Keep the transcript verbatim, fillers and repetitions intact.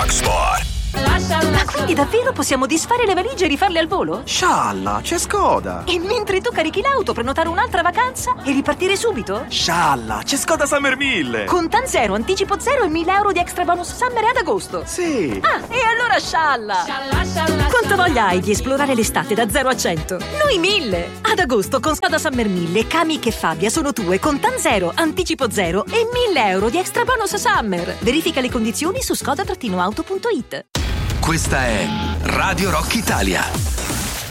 Rock Sport. Ma quindi davvero possiamo disfare le valigie e rifarle al volo? Scialla, c'è Skoda! E mentre tu carichi l'auto, prenotare un'altra vacanza e ripartire subito? Scialla, c'è Skoda Summer mille! Con Tan Zero, anticipo zero e mille euro di extra bonus summer ad agosto. Sì! Ah, e allora scialla! Quanta voglia hai di esplorare l'estate da zero a cento? Noi mille! Ad agosto con Skoda Summer mille, Kamiq e Fabia sono tue con Tan Zero, anticipo zero e mille euro di extra bonus summer. Verifica le condizioni su skoda auto punto it. Questa è Radio Rock Italia.